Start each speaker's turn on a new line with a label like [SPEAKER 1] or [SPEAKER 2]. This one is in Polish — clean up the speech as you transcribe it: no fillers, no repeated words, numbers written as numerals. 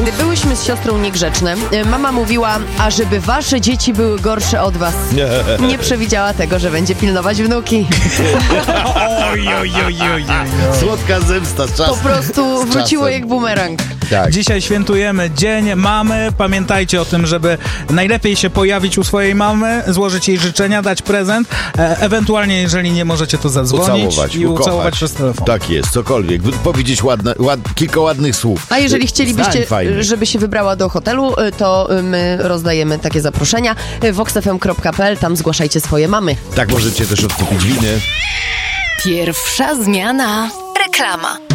[SPEAKER 1] Kiedy byłyśmy z siostrą niegrzeczne, mama mówiła, a żeby wasze dzieci były gorsze od was. Nie przewidziała tego, że będzie pilnować wnuki.
[SPEAKER 2] Słodka zemsta z czasem.
[SPEAKER 1] Po prostu wróciło jak bumerang.
[SPEAKER 2] Tak.
[SPEAKER 3] Dzisiaj świętujemy Dzień Mamy. Pamiętajcie o tym, żeby najlepiej się pojawić u swojej mamy, złożyć jej życzenia, dać prezent, ewentualnie, jeżeli nie możecie, to zadzwonić i ucałować przez telefon.
[SPEAKER 2] Tak jest, cokolwiek. Powiedzieć kilka ładnych słów.
[SPEAKER 1] A jeżeli chcielibyście, żeby się wybrała do hotelu, to my rozdajemy takie zaproszenia. voxfm.pl, tam zgłaszajcie swoje mamy.
[SPEAKER 2] Tak możecie też odkupić winy.
[SPEAKER 4] Pierwsza zmiana. Reklama.